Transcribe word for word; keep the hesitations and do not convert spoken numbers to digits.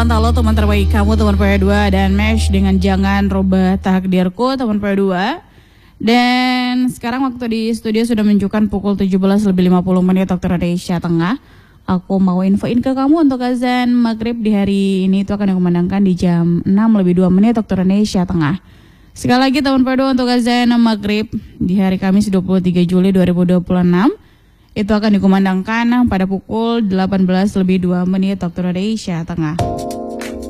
Halo teman terbaik kamu, teman P dua dan Mesh dengan Jangan Rubah Takdirku, teman P dua. Dan sekarang waktu di studio sudah menunjukkan pukul tujuh belas lebih lima puluh menit waktu Indonesia Tengah. Aku mau infoin ke kamu untuk azan maghrib di hari ini itu akan dikumandangkan di jam enam lebih dua menit waktu Indonesia Tengah. Sekali lagi teman P dua, untuk azan maghrib di hari Kamis dua puluh tiga Juli dua ribu dua puluh enam itu akan dikumandangkan pada pukul delapan belas lebih dua menit waktu Indonesia Tengah.